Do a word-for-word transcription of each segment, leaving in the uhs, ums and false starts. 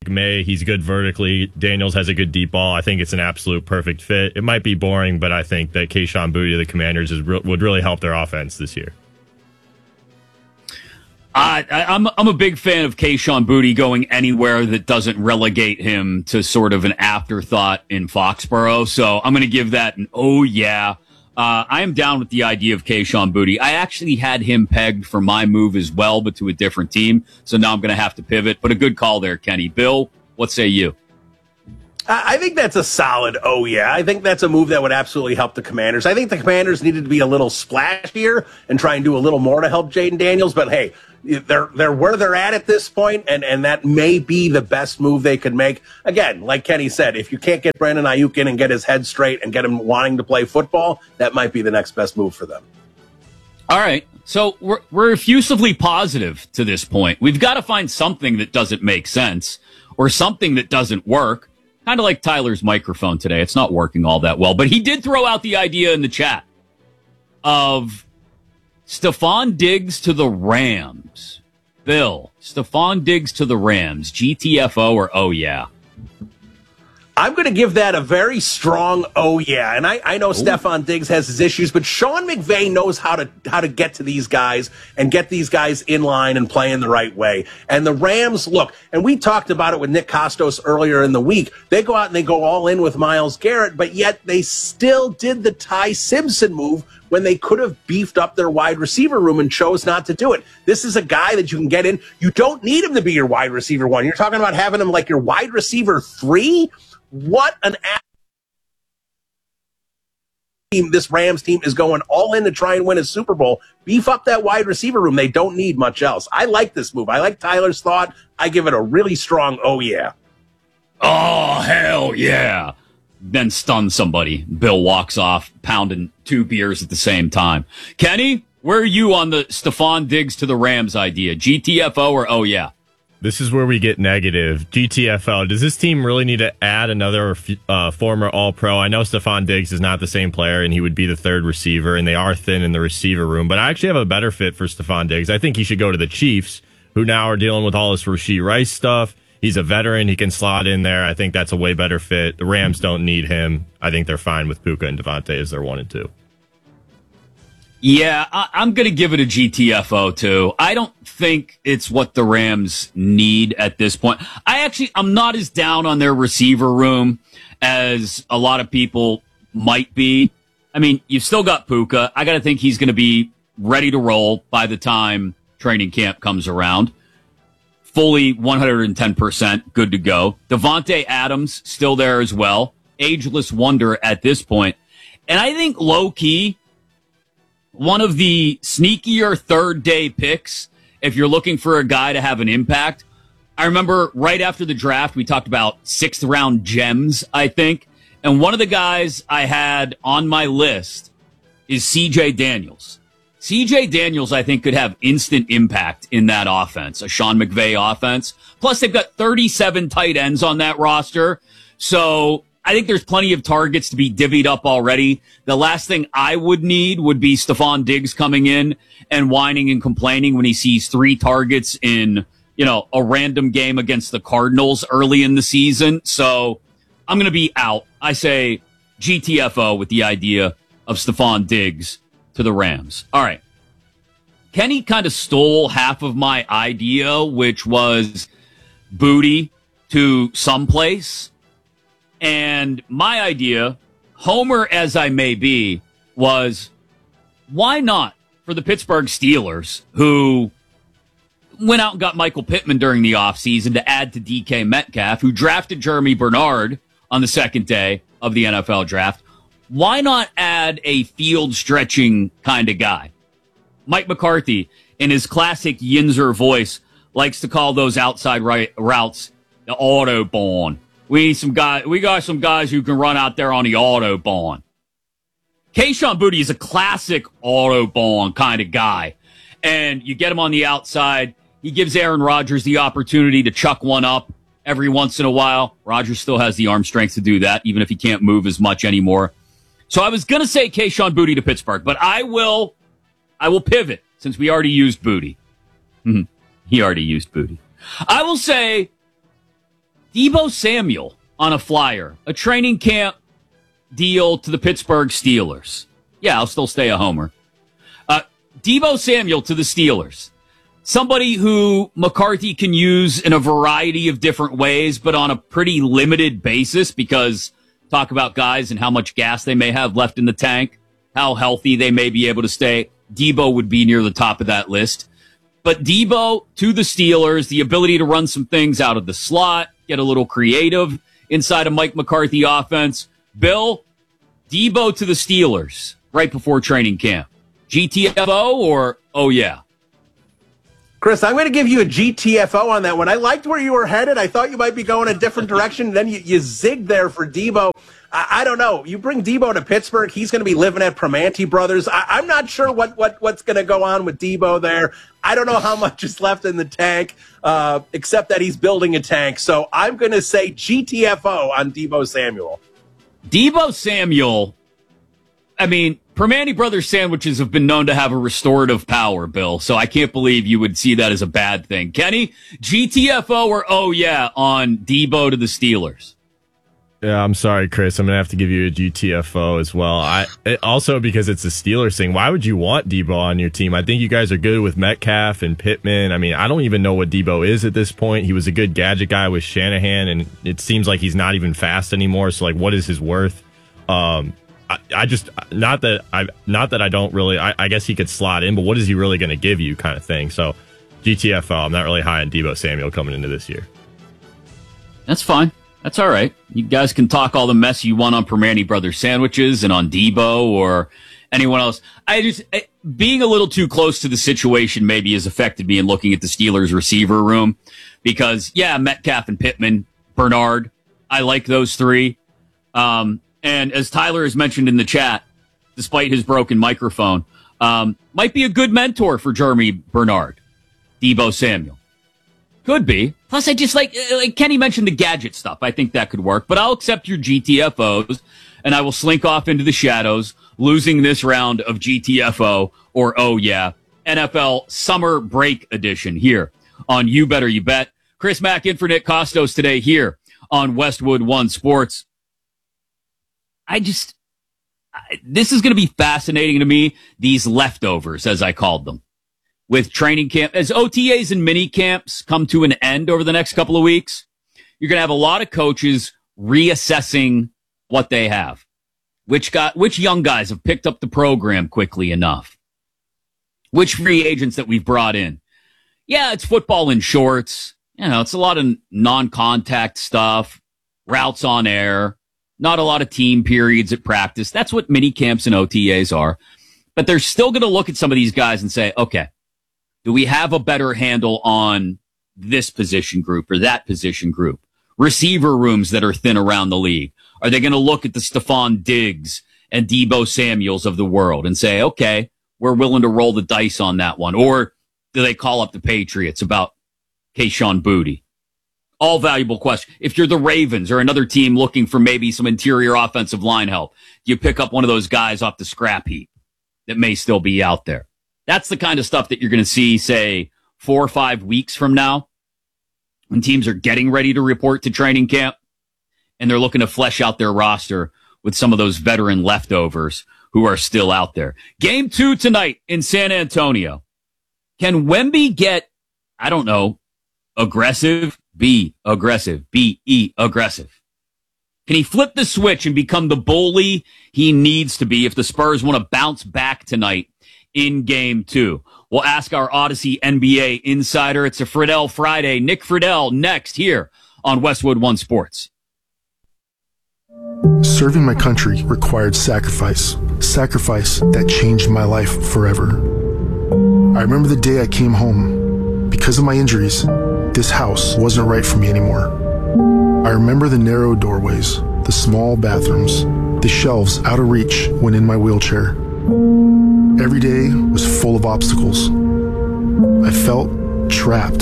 May, he's good vertically. Daniels has a good deep ball. I think it's an absolute perfect fit. It might be boring, but I think that Kayshon Boutte to the Commanders is re- would really help their offense this year. I, I, I'm I'm a big fan of Kayshon Boutte going anywhere that doesn't relegate him to sort of an afterthought in Foxborough. So I'm going to give that an oh yeah. Uh, I am down with the idea of Kayshon Boutte. I actually had him pegged for my move as well, but to a different team. So now I'm going to have to pivot. But a good call there, Kenny. Bill, what say you? I think that's a solid oh yeah. I think that's a move that would absolutely help the Commanders. I think the Commanders needed to be a little splashier and try and do a little more to help Jaden Daniels. But hey, they're they're where they're at at this point, and, and that may be the best move they could make. Again, like Kenny said, if you can't get Brandon Ayuk in and get his head straight and get him wanting to play football, that might be the next best move for them. All right. So we're, we're effusively positive to this point. We've got to find something that doesn't make sense or something that doesn't work. Kind of like Tyler's microphone today. It's not working all that well. But he did throw out the idea in the chat of Stephon Diggs to the Rams. Bill, Stephon Diggs to the Rams. G T F O or oh yeah? I'm going to give that a very strong oh yeah. And I, I know Ooh. Stephon Diggs has his issues, but Sean McVay knows how to how to get to these guys and get these guys in line and playing the right way. And the Rams, look, and we talked about it with Nick Kostos earlier in the week. They go out and they go all in with Myles Garrett, but yet they still did the Ty Simpson move when they could have beefed up their wide receiver room and chose not to do it. This is a guy that you can get in. You don't need him to be your wide receiver one. You're talking about having him like your wide receiver three? What an team this Rams team is going all in to try and win a Super Bowl. Beef up that wide receiver room. They don't need much else. I like this move. I like Tyler's thought. I give it a really strong oh yeah. Oh, hell yeah. Then stun somebody. Bill walks off, pounding two beers at the same time. Kenny, where are you on the Stephon Diggs to the Rams idea? G T F O or oh yeah? This is where we get negative. G T F O. Does this team really need to add another uh, former All-Pro? I know Stephon Diggs is not the same player, and he would be the third receiver, and they are thin in the receiver room. But I actually have a better fit for Stephon Diggs. I think he should go to the Chiefs, who now are dealing with all this Rashee Rice stuff. He's a veteran. He can slot in there. I think that's a way better fit. The Rams don't need him. I think they're fine with Puka and Devontae as their one and two. Yeah, I, I'm going to give it a G T F O, too. I don't think it's what the Rams need at this point. I actually, I'm not as down on their receiver room as a lot of people might be. I mean, you've still got Puka. I got to think he's going to be ready to roll by the time training camp comes around. Fully one hundred ten percent good to go. Devontae Adams still there as well. Ageless wonder at this point. And I think low-key, one of the sneakier third-day picks, if you're looking for a guy to have an impact. I remember right after the draft, we talked about sixth-round gems, I think. And one of the guys I had on my list is C J Daniels. C J Daniels, I think, could have instant impact in that offense, a Sean McVay offense. Plus, they've got thirty-seven tight ends on that roster. So I think there's plenty of targets to be divvied up already. The last thing I would need would be Stephon Diggs coming in and whining and complaining when he sees three targets in, you know, a random game against the Cardinals early in the season. So I'm going to be out. I say G T F O with the idea of Stephon Diggs to the Rams. All right. Kenny kind of stole half of my idea, which was Boutte to someplace. And my idea, homer as I may be, was why not for the Pittsburgh Steelers, who went out and got Michael Pittman during the offseason to add to D K Metcalf, who drafted Jeremy Bernard on the second day of the N F L draft. Why not add a field-stretching kind of guy? Mike McCarthy, in his classic Yinzer voice, likes to call those outside right routes the Autobahn. We need some guy. We got some guys who can run out there on the Autobahn. Kayshon Boutte is a classic Autobahn kind of guy. And you get him on the outside. He gives Aaron Rodgers the opportunity to chuck one up every once in a while. Rodgers still has the arm strength to do that, even if he can't move as much anymore. So I was going to say Kayshon Boutte to Pittsburgh, but I will I will pivot since we already used Boutte. Mm-hmm. He already used Boutte. I will say Deebo Samuel on a flyer, a training camp deal to the Pittsburgh Steelers. Yeah, I'll still stay a homer. Uh, Deebo Samuel to the Steelers. Somebody who McCarthy can use in a variety of different ways, but on a pretty limited basis, because talk about guys and how much gas they may have left in the tank, how healthy they may be able to stay. Deebo would be near the top of that list. But Deebo to the Steelers, the ability to run some things out of the slot, get a little creative inside a Mike McCarthy offense. Bill, Deebo to the Steelers right before training camp. G T F O or oh yeah? Chris, I'm going to give you a G T F O on that one. I liked where you were headed. I thought you might be going a different direction. Then you, you zigged there for Deebo. I, I don't know. You bring Deebo to Pittsburgh, he's going to be living at Primanti Brothers. I, I'm not sure what, what what's going to go on with Deebo there. I don't know how much is left in the tank, uh, except that he's building a tank. So I'm going to say G T F O on Deebo Samuel. Deebo Samuel, I mean, Primanti Brothers sandwiches have been known to have a restorative power, Bill, so I can't believe you would see that as a bad thing. Kenny, G T F O or oh yeah on Deebo to the Steelers? Yeah, I'm sorry, Chris. I'm going to have to give you a G T F O as well. I it, also, because it's a Steelers thing, why would you want Deebo on your team? I think you guys are good with Metcalf and Pittman. I mean, I don't even know what Deebo is at this point. He was a good gadget guy with Shanahan, and it seems like he's not even fast anymore. So, like, what is his worth? Um, I, I just not that I not that I don't really. I, I guess he could slot in, but what is he really going to give you, kind of thing? So, G T F O. I'm not really high on Deebo Samuel coming into this year. That's fine. That's all right. You guys can talk all the mess you want on Primanti Brothers sandwiches and on Deebo or anyone else. I just I, being a little too close to the situation maybe has affected me in looking at the Steelers receiver room because yeah, Metcalf and Pittman, Bernard, I like those three. Um, and as Tyler has mentioned in the chat, despite his broken microphone, um, might be a good mentor for Jeremy Bernard, Deebo Samuel. Could be. Plus, I just like, like Kenny mentioned the gadget stuff. I think that could work. But I'll accept your G T F Os, and I will slink off into the shadows, losing this round of G T F O or oh yeah, N F L Summer Break Edition here on You Better You Bet. Chris Mack in for Nick Costos today here on Westwood One Sports. I just, I, this is going to be fascinating to me, these leftovers, as I called them. With training camp, as O T As and mini camps come to an end over the next couple of weeks, you're going to have a lot of coaches reassessing what they have. Which got, which young guys have picked up the program quickly enough? Which free agents that we've brought in? Yeah, it's football in shorts. You know, it's a lot of non-contact stuff, routes on air, not a lot of team periods at practice. That's what mini camps and O T As are. But they're still going to look at some of these guys and say, okay, do we have a better handle on this position group or that position group? Receiver rooms that are thin around the league. Are they going to look at the Stephon Diggs and Deebo Samuels of the world and say, okay, we're willing to roll the dice on that one? Or do they call up the Patriots about Kayshon Boutte? All valuable questions. If you're the Ravens or another team looking for maybe some interior offensive line help, do you pick up one of those guys off the scrap heap that may still be out there? That's the kind of stuff that you're going to see, say, four or five weeks from now when teams are getting ready to report to training camp and they're looking to flesh out their roster with some of those veteran leftovers who are still out there. Game two tonight in San Antonio. Can Wemby get, I don't know, aggressive? Be aggressive. B E aggressive. Can he flip the switch and become the bully he needs to be if the Spurs want to bounce back tonight in game two? We'll ask our Odyssey N B A insider. It's a Friedel Friday. Nick Friedel next here on Westwood One Sports. Serving my country required sacrifice. Sacrifice that changed my life forever. I remember the day I came home. Because of my injuries, this house wasn't right for me anymore. I remember the narrow doorways, the small bathrooms, the shelves out of reach when in my wheelchair. Every day was full of obstacles. I felt trapped.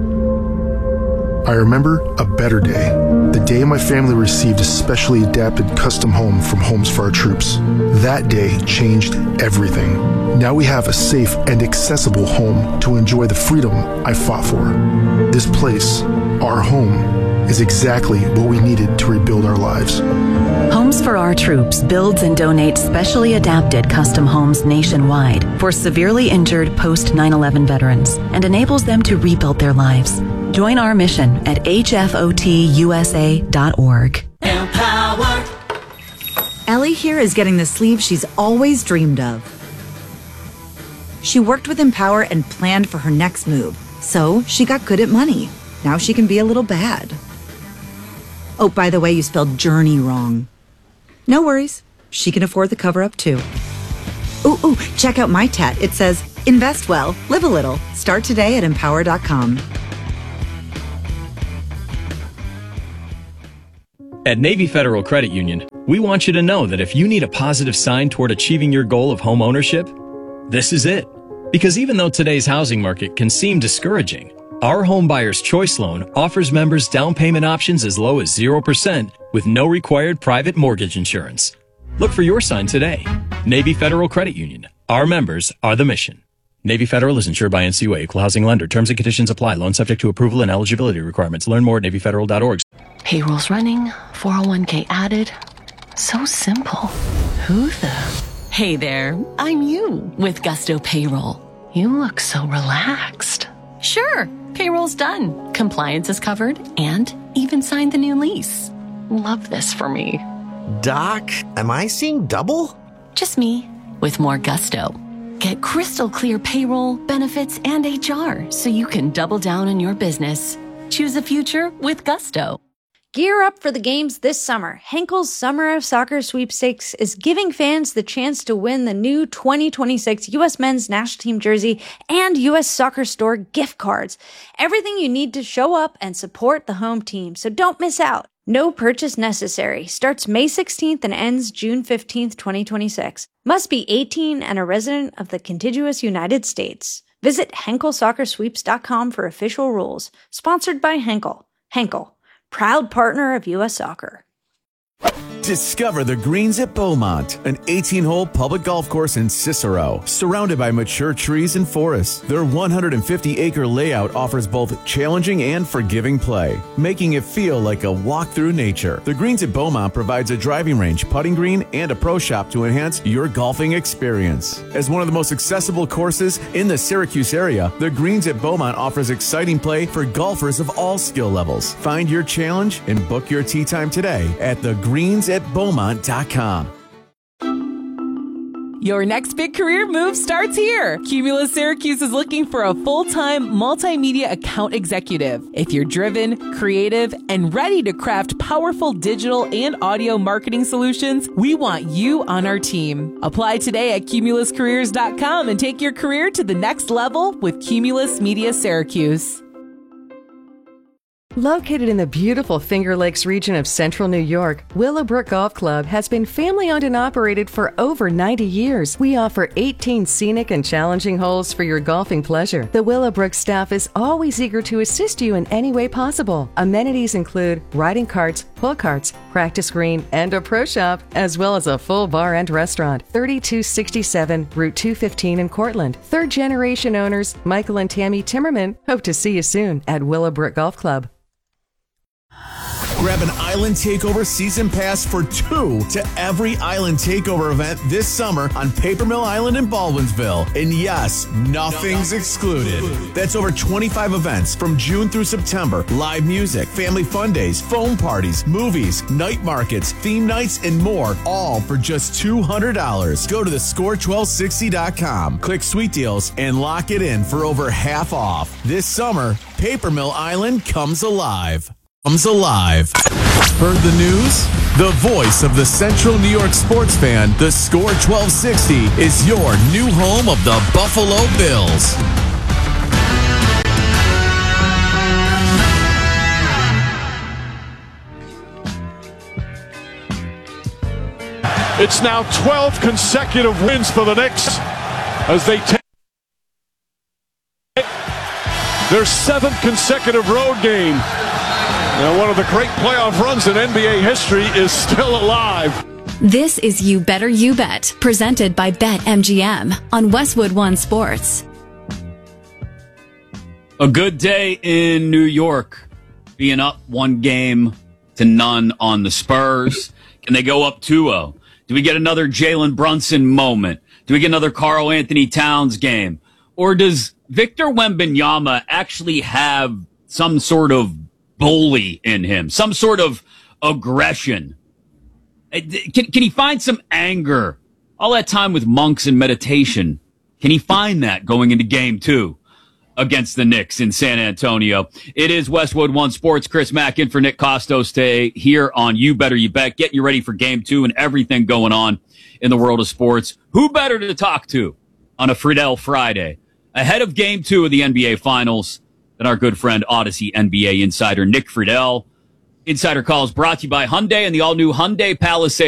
I remember a better day, the day my family received a specially adapted custom home from Homes for Our Troops. That day changed everything. Now we have a safe and accessible home to enjoy the freedom I fought for. This place, our home, is exactly what we needed to rebuild our lives. Homes for Our Troops builds and donates specially adapted custom homes nationwide for severely injured post nine eleven veterans and enables them to rebuild their lives. Join our mission at H F O T U S A dot org. Empower. Ellie here is getting the sleeve she's always dreamed of. She worked with Empower and planned for her next move, so she got good at money. Now she can be a little bad. Oh, by the way, you spelled journey wrong. No worries. She can afford the cover-up, too. Ooh, ooh, check out my tat. It says, invest well, live a little. Start today at empower dot com. At Navy Federal Credit Union, we want you to know that if you need a positive sign toward achieving your goal of home ownership, this is it. Because even though today's housing market can seem discouraging, our Home Buyer's Choice Loan offers members down payment options as low as zero percent with no required private mortgage insurance. Look for your sign today. Navy Federal Credit Union. Our members are the mission. Navy Federal is insured by N C U A, Equal Housing Lender. Terms and conditions apply. Loan subject to approval and eligibility requirements. Learn more at navy federal dot org. Payroll's running, four oh one k added. So simple. Who the? Hey there, I'm you with Gusto Payroll. You look so relaxed. Sure, payroll's done. Compliance is covered and even signed the new lease. Love this for me. Doc, am I seeing double? Just me with more gusto. Get crystal clear payroll, benefits, and H R so you can double down on your business. Choose a future with Gusto. Gear up for the games this summer. Henkel's Summer of Soccer Sweepstakes is giving fans the chance to win the new twenty twenty-six U S Men's National Team jersey and U S Soccer Store gift cards. Everything you need to show up and support the home team, so don't miss out. No purchase necessary. Starts May sixteenth and ends June fifteenth, twenty twenty-six. Must be eighteen and a resident of the contiguous United States. Visit henkel soccer sweeps dot com for official rules. Sponsored by Henkel. Henkel, proud partner of U S Soccer. Discover the Greens at Beaumont, an eighteen-hole public golf course in Cicero, surrounded by mature trees and forests. Their one hundred fifty acre layout offers both challenging and forgiving play, making it feel like a walk through nature. The Greens at Beaumont provides a driving range, putting green, and a pro shop to enhance your golfing experience. As one of the most accessible courses in the Syracuse area, the Greens at Beaumont offers exciting play for golfers of all skill levels. Find your challenge and book your tee time today at the greens at beaumont dot com. Your next big career move starts here. Cumulus Syracuse is looking for a full-time multimedia account executive. If you're driven, creative, and ready to craft powerful digital and audio marketing solutions, we want you on our team. Apply today at cumulus careers dot com and take your career to the next level with Cumulus Media Syracuse. Located in the beautiful Finger Lakes region of central New York, Willowbrook Golf Club has been family-owned and operated for over ninety years. We offer eighteen scenic and challenging holes for your golfing pleasure. The Willowbrook staff is always eager to assist you in any way possible. Amenities include riding carts, pull carts, practice green, and a pro shop, as well as a full bar and restaurant. thirty-two sixty-seven Route two fifteen in Cortland. Third-generation owners Michael and Tammy Timmerman hope to see you soon at Willowbrook Golf Club. Grab an Island Takeover season pass for two to every Island Takeover event this summer on Paper Mill Island in Baldwinsville. And yes, nothing's excluded. That's over twenty-five events from June through September. Live music, family fun days, foam parties, movies, night markets, theme nights, and more, all for just two hundred dollars. Go to the score twelve sixty dot com, click Sweet Deals, and lock it in for over half off. This summer, Paper Mill Island comes alive. Comes alive. Heard the news? The voice of the Central New York sports fan, the Score twelve sixty, is your new home of the Buffalo Bills. It's now twelve consecutive wins for the Knicks as they take their seventh consecutive road game. Now, one of the great playoff runs in N B A history is still alive. This is You Better You Bet, presented by BetMGM on Westwood One Sports. A good day in New York being up one game to none on the Spurs? Can they go up two oh? Do we get another Jalen Brunson moment? Do we get another Karl Anthony Towns game? Or does Victor Wembanyama actually have some sort of bully in him, some sort of aggression? Can, can he find some anger? All that time with monks and meditation, can he find that going into game two against the Knicks in San Antonio? It is Westwood One Sports. Chris Mack in for Nick Costos today here on You Better You Bet, getting you ready for game two and everything going on in the world of sports. Who better to talk to on a Friedel Friday ahead of game two of the N B A Finals than our good friend Odyssey N B A insider Nick Friedel. Insider Calls brought to you by Hyundai and the all-new Hyundai Palisade.